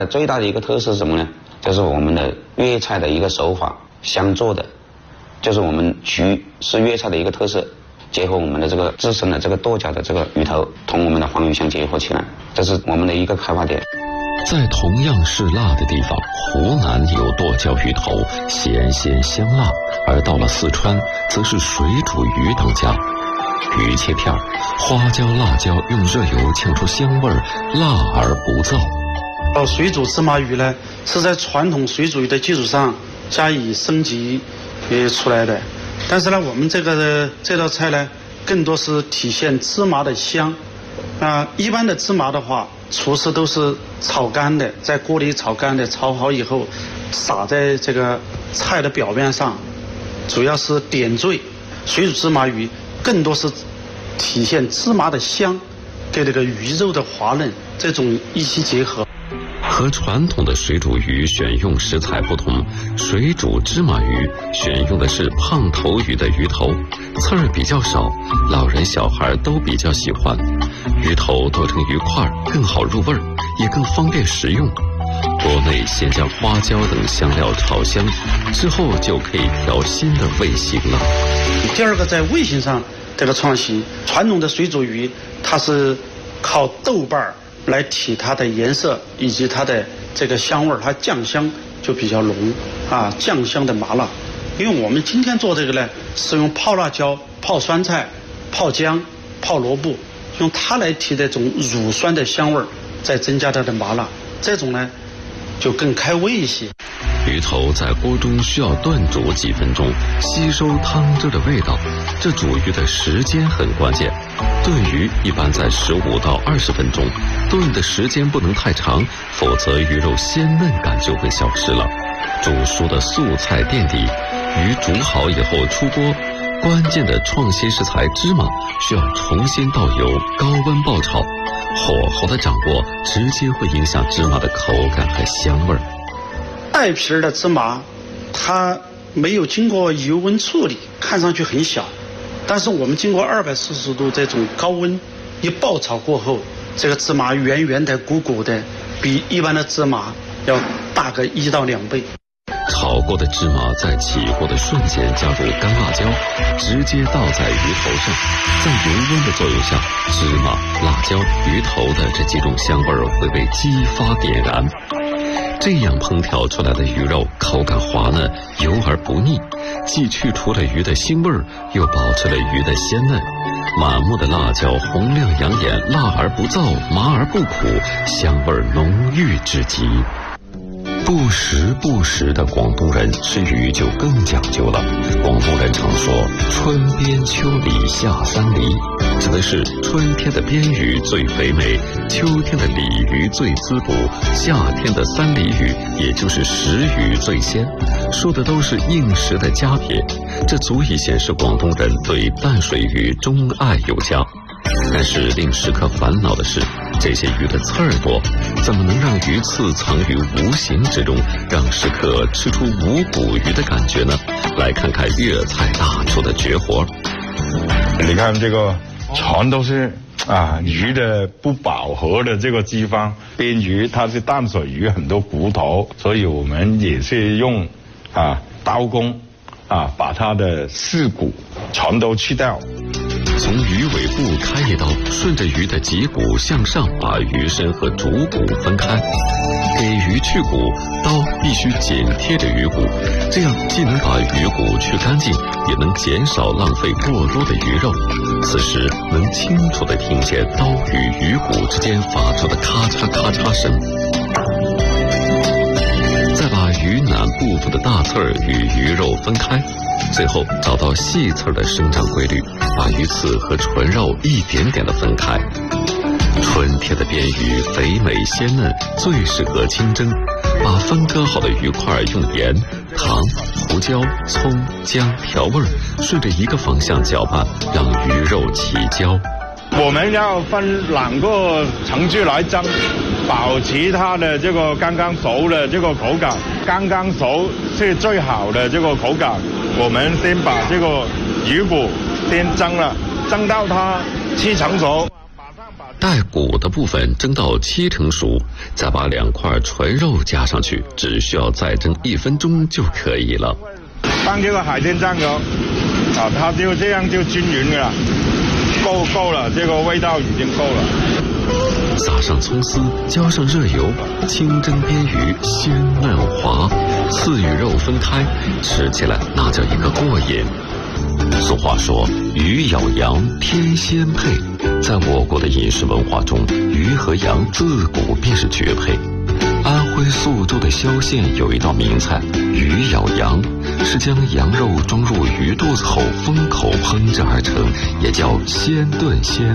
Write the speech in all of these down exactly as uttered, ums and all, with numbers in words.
最大的一个特色是什么呢？就是我们的粤菜的一个手法相做的，就是我们鱼是粤菜的一个特色，结合我们的这个自身的这个剁角的这个鱼头，同我们的黄鱼相结合起来，这是我们的一个开发点。 在同样是辣的地方，湖南有剁椒鱼头，咸鲜香辣；而到了四川，则是水煮鱼当家。鱼切片，花椒、辣椒用热油炝出香味儿，辣而不燥。 哦，水煮芝麻鱼呢，是在传统水煮鱼的基础上加以升级呃出来的。但是呢，我们这个这道菜呢，更多是体现芝麻的香。啊、呃，一般的芝麻的话，厨师都是炒干的，在锅里炒干的，炒好以后，撒在这个菜的表面上，主要是点缀。水煮芝麻鱼更多是体现芝麻的香，跟这个鱼肉的滑嫩这种一起结合。 和传统的水煮鱼选用食材不同，水煮芝麻鱼选用的是胖头鱼的鱼头，刺儿比较少，老人小孩都比较喜欢。鱼头剁成鱼块更好入味儿，也更方便食用。锅内先将花椒等香料炒香，之后就可以调新的味型了。 第二个在味型上这个创新，传统的水煮鱼它是靠豆瓣来提它的颜色以及它的这个香味，它酱香就比较浓啊，酱香的麻辣。因为我们今天做这个呢，是用泡辣椒、泡酸菜、泡姜、泡萝卜，用它来提这种乳酸的香味，再增加它的麻辣，这种呢就更开胃一些。 鱼头在锅中需要炖煮几分钟，吸收汤汁的味道，这煮鱼的时间很关键。炖鱼一般在十五到二十分钟，炖的时间不能太长，否则鱼肉鲜嫩感就会消失了。煮熟的素菜垫底，鱼煮好以后出锅，关键的创新食材芝麻需要重新倒油，高温爆炒，火候的掌握直接会影响芝麻的口感和香味儿。 带皮儿的芝麻，它没有经过油温处理，看上去很小，但是我们经过二百四十度这种高温一爆炒过后，这个芝麻圆圆的、鼓鼓的，比一般的芝麻要大个一到两倍。 炒过的芝麻在起锅的瞬间加入干辣椒，直接倒在鱼头上，在油温的作用下，芝麻、辣椒、鱼头的这几种香味儿会被激发点燃。这样烹调出来的鱼肉口感滑嫩，油而不腻，既去除了鱼的腥味儿，又保持了鱼的鲜嫩。满目的辣椒红亮养眼，辣而不燥，麻而不苦，香味浓郁至极。不时不食的广东人吃鱼就更讲究了。广东人常说春边秋鲤下三离，指的是春天的边鱼最肥美，秋天的鲤鱼最滋补，夏天的三离鱼也就是石鱼最鲜，说的都是应时的佳品。这足以显示广东人对淡水鱼钟爱有加。但是令食客烦恼的是，这些鱼的刺儿多，怎么能让鱼刺藏于无形之中，让食客吃出无骨鱼的感觉呢？来看看粤菜大厨的绝活。 你看这个全都是啊鱼的不饱和的这个脂肪，边鱼它是淡水鱼，很多骨头，所以我们也是用啊刀工啊把它的刺骨全都去掉。 从鱼尾部开一刀，顺着鱼的脊骨向上，把鱼身和主骨分开。给鱼去骨，刀必须紧贴着鱼骨，这样既能把鱼骨去干净，也能减少浪费过多的鱼肉。此时能清楚地听见刀与鱼骨之间发出的咔嚓咔嚓声。再把鱼腩部分的大刺儿与鱼肉分开，最后找到细刺的生长规律，把鱼刺和纯肉一点点的分开。春天的边鱼肥美鲜嫩，最适合清蒸。把分割好的鱼块用盐、糖、胡椒、葱、姜调味，顺着一个方向搅拌，让鱼肉起焦。 我们要分两个程序来蒸，保持它的这个刚刚熟的这个口感。刚刚熟是最好的这个口感。我们先把这个鱼骨先蒸了，蒸到它七成熟。马上把带骨的部分蒸到七成熟，再把两块纯肉加上去，只需要再蒸一分钟就可以了。 放这个海鲜酱油，啊，它就这样就均匀了，够够了，这个味道已经够了。 撒上葱丝，浇上热油，清蒸边鱼鲜嫩滑，刺与肉分开，吃起来那叫一个过瘾。俗话说，鱼咬羊天仙配，在我国的饮食文化中，鱼和羊自古便是绝配。安徽宿州的萧县有一道名菜鱼咬羊，是将羊肉装入鱼肚子后封口烹制而成，也叫鲜炖鲜。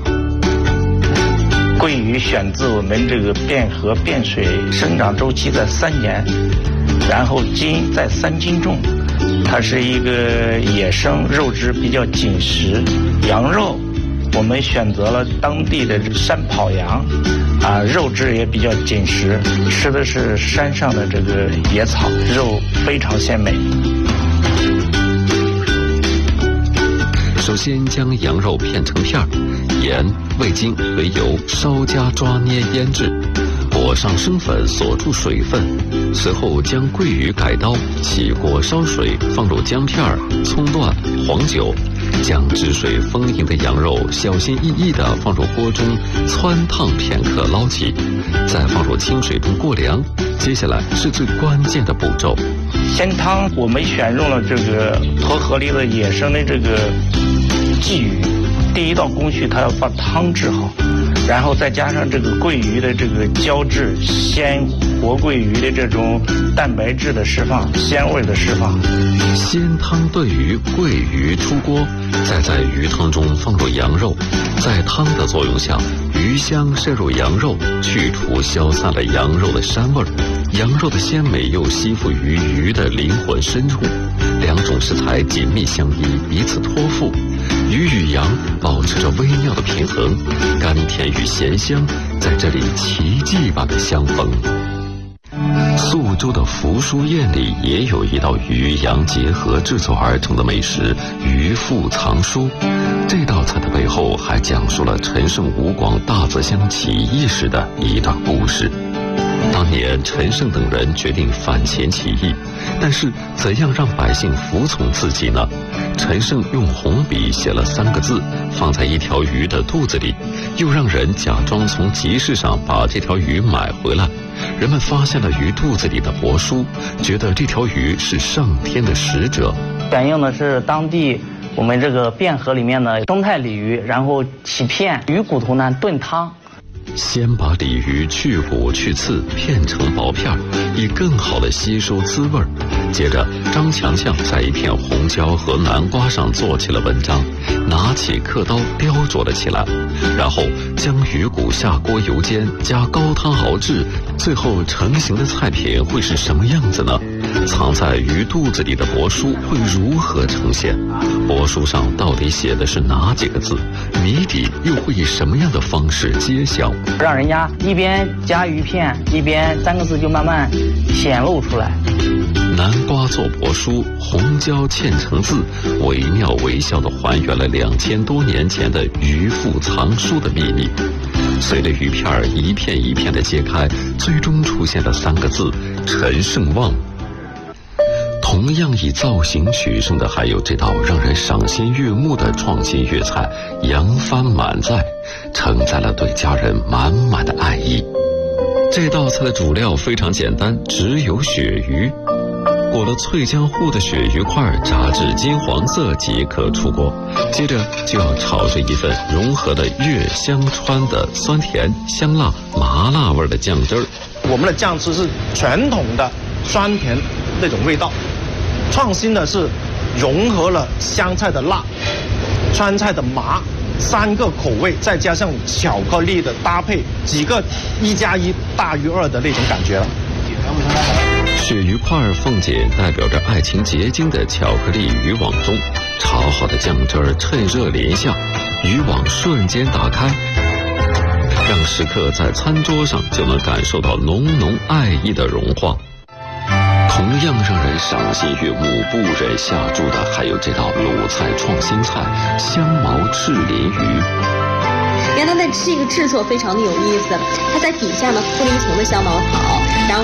桂鱼选自我们这个汴河汴水，生长周期在三年，然后斤在三斤重。它是一个野生，肉质比较紧实。羊肉我们选择了当地的山跑羊，啊，肉质也比较紧实，吃的是山上的这个野草，肉非常鲜美。 首先将羊肉片成片儿，盐、味精为油稍加抓捏腌制，裹上生粉锁住水分，随后将桂鱼改刀，起锅烧水，放入姜片、葱段、黄酒，将汁水丰盈的羊肉小心翼翼地放入锅中汆烫片刻，捞起，再放入清水中过凉。接下来是最关键的步骤。 鲜汤我们选用了这个沱河里的野生的这个鲫鱼，第一道工序它要把汤治好，然后再加上这个桂鱼的这个胶质，鲜活桂鱼的这种蛋白质的释放，鲜味的释放。 鲜汤炖鱼，桂鱼出锅，再在鱼汤中放入羊肉，在汤的作用下，鱼香渗入羊肉，去除消散了羊肉的膻味儿，羊肉的鲜美又吸附于鱼的灵魂深处，两种食材紧密相依，彼此托付。鱼与羊保持着微妙的平衡，甘甜与咸香在这里奇迹般的相逢。宿州的福书宴里也有一道鱼羊结合制作而成的美食鱼腹藏书，这道菜的背后还讲述了陈胜吴广大泽乡起义时的一段故事。当年陈胜等人决定反秦起义，但是怎样让百姓服从自己呢？陈胜用红笔写了三个字，放在一条鱼的肚子里，又让人假装从集市上把这条鱼买回来。人们发现了鱼肚子里的帛书，觉得这条鱼是上天的使者。 选用的是当地我们这个汴河里面的生态鲤鱼，然后起片，鱼骨头呢炖汤。 先把鲤鱼去骨去刺，片成薄片，以更好的吸收滋味。接着张强强在一片红椒和南瓜上做起了文章，拿起刻刀雕琢了起来，然后将鱼骨下锅油煎，加高汤熬制，最后成型的菜品会是什么样子呢？藏在鱼肚子里的帛书会如何呈现？帛书上到底写的是哪几个字？谜底又会以什么样的方式揭晓？ 让人家一边夹鱼片，一边三个字就慢慢显露出来。 南瓜做帛书，红椒嵌成字，惟妙惟肖地还原了两千多年前的鱼腹藏书的秘密。随着鱼片一片一片的揭开，最终出现了三个字：陈胜旺。同样以造型取胜的还有这道让人赏心悦目的创新粤菜扬帆满载，承载了对家人满满的爱意。这道菜的主料非常简单，只有鳕鱼。裹了脆浆糊的鳕鱼块炸至金黄色即可出锅，接着就要炒着一份融合了粤香川的酸甜香辣麻辣味的酱汁儿。 我们的酱汁是传统的酸甜那种味道，创新的是融合了湘菜的辣、川菜的麻三个口味，再加上巧克力的搭配，几个一加一大于二的那种感觉了。 鳕鱼块凤姐代表着爱情结晶的巧克力渔网中，炒好的酱汁儿趁热淋下，渔网瞬间打开，让食客在餐桌上就能感受到浓浓爱意的融化。同样让人赏心悦目、不忍下注的，还有这道鲁菜创新菜香茅赤鳞鱼。 你看它的这个制作非常的有意思，它在底下呢铺了一层的香茅草，然后